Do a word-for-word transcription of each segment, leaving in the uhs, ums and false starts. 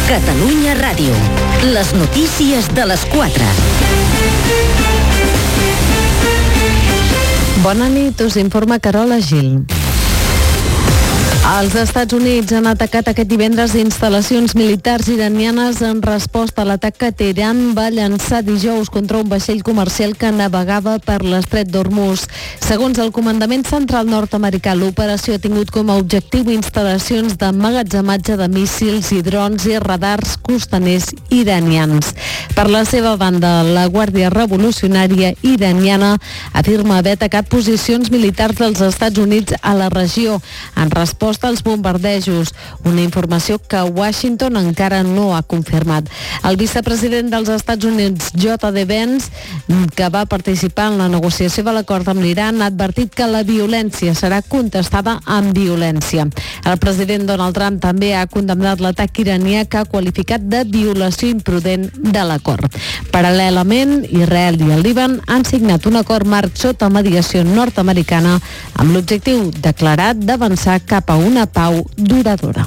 Catalunya Ràdio. Les notícies de les quatre. Bona nit, us informa Carola Gil. Els Estats Units han atacat aquest divendres instal·lacions militars iranianes en resposta a l'atac que Teheran va llançar dijous contra un vaixell comercial que navegava per l'estret d'Hormuz. Segons el comandament central nord-americà, l'operació ha tingut com a objectiu instal·lacions d'emmagatzematge de míssils i drons i radars costaners iranians. Per la seva banda, la Guàrdia Revolucionària iraniana afirma haver atacat posicions militars dels Estats Units a la regió en resposta als bombardejos, una informació que Washington encara no ha confirmat. El vicepresident dels Estats Units, J D Vance, que va participar en la negociació de l'acord amb l'Iran, ha advertit que la violència serà contestada amb violència. El president Donald Trump també ha condemnat l'atac iranià que ha qualificat de violació imprudent de l'acord. Paral·lelament, Israel i el Líban han signat un acord marc sota mediació nord-americana amb l'objectiu declarat d'avançar cap a una pau duradora.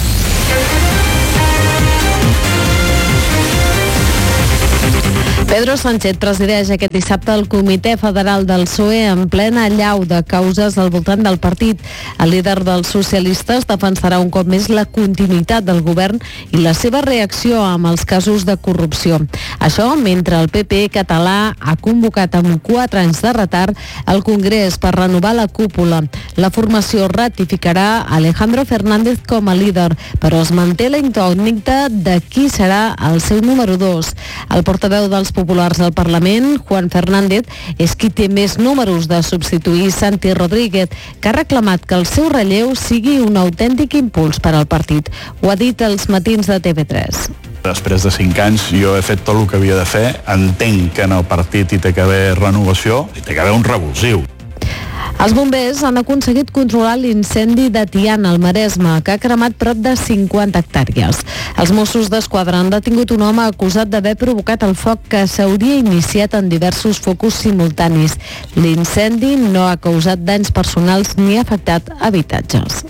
Pedro Sánchez presideix aquest dissabte el Comitè Federal del P S O E en plena allau de causes al voltant del partit. El líder dels socialistes defensarà un cop més la continuïtat del govern i la seva reacció amb els casos de corrupció. Això mentre el P P català ha convocat amb quatre anys de retard el Congrés per renovar la cúpula. La formació ratificarà Alejandro Fernández com a líder, però es manté la incògnita de qui serà el seu número dos. El portaveu dels populars al Parlament, Juan Fernández, és qui té més números de substituir Santi Rodríguez, que ha reclamat que el seu relleu sigui un autèntic impuls per al partit. Ho ha dit als matins de T V tres. Després de cinc anys jo he fet tot el que havia de fer. Entenc que en el partit hi té que haver renovació, hi té que haver un revulsiu. Els bombers han aconseguit controlar l'incendi de Tiana, al Maresme, que ha cremat prop de cinquanta hectàrees. Els Mossos d'Esquadra han detingut un home acusat d'haver provocat el foc que s'hauria iniciat en diversos focus simultanis. L'incendi no ha causat danys personals ni ha afectat habitatges.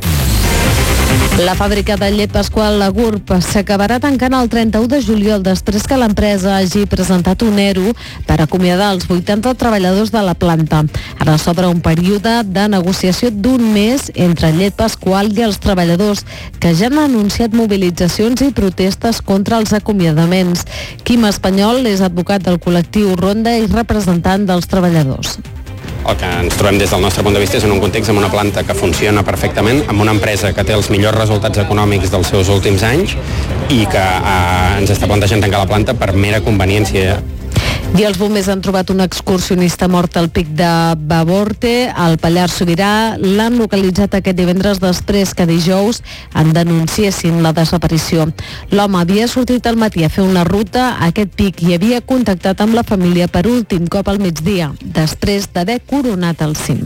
La fàbrica de llet Pasqual, la GURB, s'acabarà tancant el trenta-u de juliol després que l'empresa hagi presentat un E R U per acomiadar els vuitanta treballadors de la planta. Ara s'obre un període de negociació d'un mes entre Llet Pasqual i els treballadors, que ja han anunciat mobilitzacions i protestes contra els acomiadaments. Quim Espanyol és advocat del col·lectiu Ronda i representant dels treballadors. El que ens trobem des del nostre punt de vista és en un context amb una planta que funciona perfectament, amb una empresa que té els millors resultats econòmics dels seus últims anys i que eh, ens està plantejant tancar la planta per mera conveniència. I els bombers han trobat un excursionista mort al pic de Baborte, al Pallars Sobirà. L'han localitzat aquest divendres després que dijous en denunciessin la desaparició. L'home havia sortit al matí a fer una ruta a aquest pic i havia contactat amb la família per últim cop al migdia, després d'haver coronat el cim.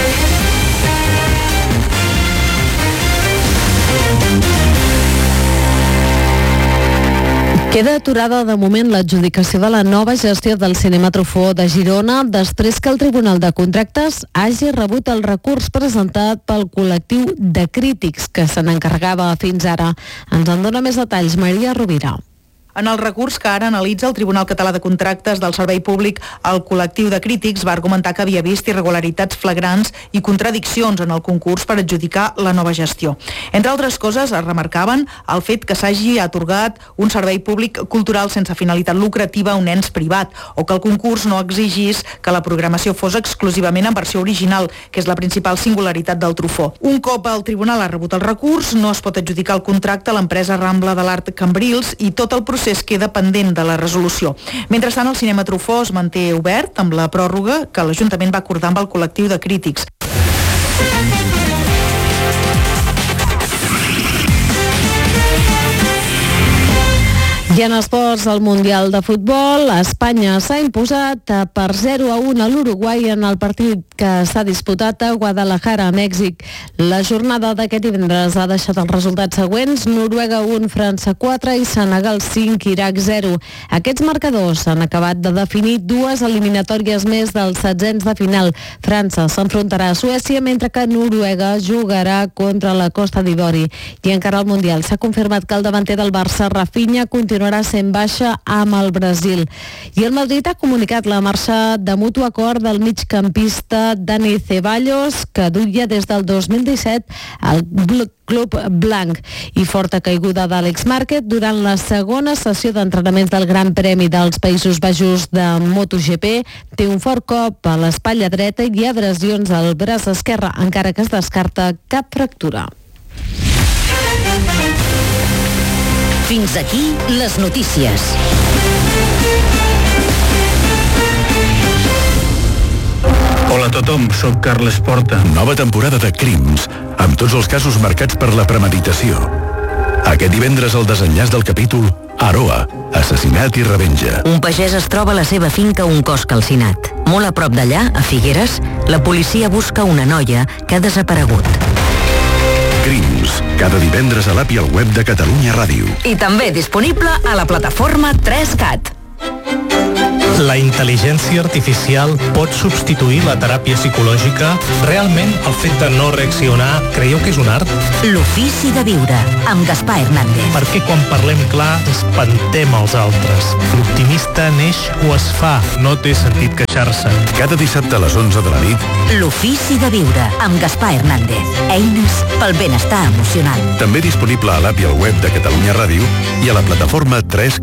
Queda aturada de moment l'adjudicació de la nova gestió del Cinema Truffaut de Girona després que el Tribunal de Contractes hagi rebut el recurs presentat pel col·lectiu de crítics que se n'encarregava fins ara. Ens en dona més detalls Maria Rovira. En el recurs que ara analitza el Tribunal Català de Contractes del Servei Públic, el col·lectiu de crítics va argumentar que havia vist irregularitats flagrants i contradiccions en el concurs per adjudicar la nova gestió. Entre altres coses, es remarcaven el fet que s'hagi atorgat un servei públic cultural sense finalitat lucrativa a un ens privat, o que el concurs no exigís que la programació fos exclusivament en versió original, que és la principal singularitat del Truffaut. Un cop el Tribunal ha rebut el recurs, no es pot adjudicar el contracte a l'empresa Rambla de l'Art Cambrils i tot el procés queda pendent de la resolució. Mentrestant, el Cinema Truffaut es manté obert amb la pròrroga que l'Ajuntament va acordar amb el col·lectiu de crítics. I en esports, al Mundial de Futbol, Espanya s'ha imposat per zero a un a l'Uruguai en el partit que s'ha disputat a Guadalajara, a Mèxic. La jornada d'aquest divendres ha deixat els resultats següents: Noruega un, França quatre i Senegal cinc, Iraq zero. Aquests marcadors han acabat de definir dues eliminatòries més dels setzents de final. França s'enfrontarà a Suècia, mentre que Noruega jugarà contra la Costa d'Ivori. I encara al Mundial s'ha confirmat que el davanter del Barça, Rafinha, continuarà sent baixa amb el Brasil. I el Madrid ha comunicat la marxa de mutu acord del migcampista Dani Ceballos, que duia des del dos mil disset al club blanc. I forta caiguda d'Àlex Márquez durant la segona sessió d'entrenaments del Gran Premi dels Països Baixos de MotoGP. Té un fort cop a l'espatlla dreta i adhesions al braç esquerre, encara que es descarta cap fractura. Fins aquí les notícies. Hola a tothom, sóc Carles Porta. Nova temporada de Crims, amb tots els casos marcats per la premeditació. Aquest divendres el desenllaç del capítol Aroa, assassinat i revenja. Un pagès es troba a la seva finca un cos calcinat. Molt a prop d'allà, a Figueres, la policia busca una noia que ha desaparegut. Crims, cada divendres a l'app i al web de Catalunya Ràdio. I també disponible a la plataforma tres cat. La intel·ligència artificial pot substituir la teràpia psicològica? Realment, el fet de no reaccionar, creieu que és un art? L'ofici de viure, amb Gaspar Hernández. Perquè quan parlem clar, espantem els altres. L'optimista neix o es fa, no té sentit queixar-se. Cada dissabte a les onze de la nit, L'ofici de viure, amb Gaspar Hernández. Eines pel benestar emocional. també disponible a l'app i al web de Catalunya Ràdio i a la plataforma tres